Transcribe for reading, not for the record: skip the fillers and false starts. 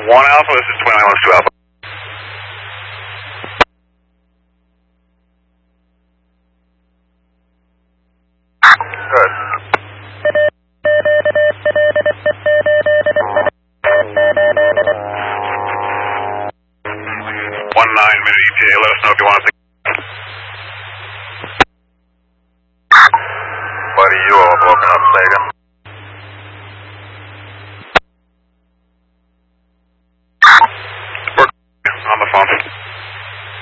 1 Alpha, this is 2912 Alpha. Good. 19-minute ETA, let us know if you want us to. Buddy, you all broken up, Sega.